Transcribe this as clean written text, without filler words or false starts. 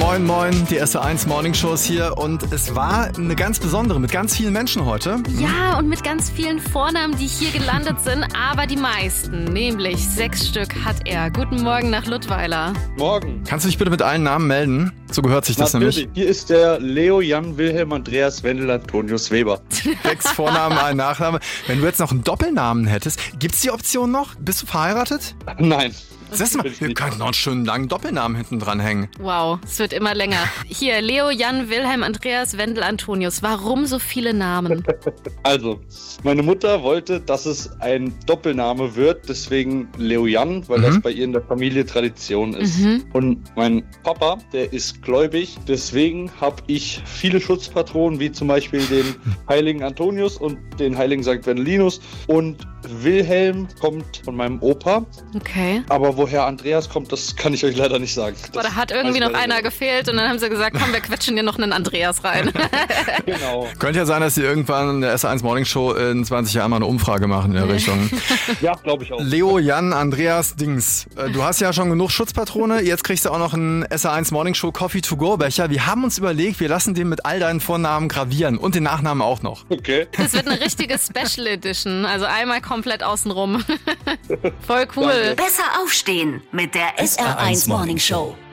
Moin, moin, die SR1 Morning Shows hier und es war eine ganz besondere mit ganz vielen Menschen heute. Ja, und mit ganz vielen Vornamen, die hier gelandet sind, aber die meisten, nämlich 6 Stück hat er. Guten Morgen nach Luttweiler. Morgen. Kannst du dich bitte mit allen Namen melden? So gehört sich das Natürlich. nämlich. Hier ist der Leo, Jan, Wilhelm, Andreas, Wendel, Antonius, Weber. 6 Vornamen, ein Nachname. Wenn du jetzt noch einen Doppelnamen hättest, gibt's die Option noch? Bist du verheiratet? Nein. Siehst du mal, wir könnten noch einen schönen langen Doppelnamen hinten dran hängen. Wow, es wird immer länger. Hier, Leo, Jan, Wilhelm, Andreas, Wendel, Antonius. Warum so viele Namen? Also, meine Mutter wollte, dass es ein Doppelname wird, deswegen Leo Jan, weil das bei ihr in der Familie Tradition ist. Und mein Papa, der ist gläubig, deswegen habe ich viele Schutzpatronen, wie zum Beispiel den heiligen Antonius und den heiligen St. Wendelinus. Und Wilhelm kommt von meinem Opa. Okay. Aber woher Andreas kommt, das kann ich euch leider nicht sagen. Oder hat irgendwie noch einer gefehlt und dann haben sie gesagt, komm, wir quetschen dir noch einen Andreas rein. Genau. Könnte ja sein, dass sie irgendwann in der SR1 Morning Show in 20 Jahren mal eine Umfrage machen in der Richtung. Ja, glaube ich auch. Leo, Jan, Andreas, Dings. Du hast ja schon genug Schutzpatrone. Jetzt kriegst du auch noch einen SR1 Morning Show Coffee to go Becher. Wir haben uns überlegt, wir lassen den mit all deinen Vornamen gravieren und den Nachnamen auch noch. Okay. Das wird eine richtige Special Edition. Also einmal komplett außenrum. Voll cool. Danke. Besser aufstehen mit der SR1 Morning Show.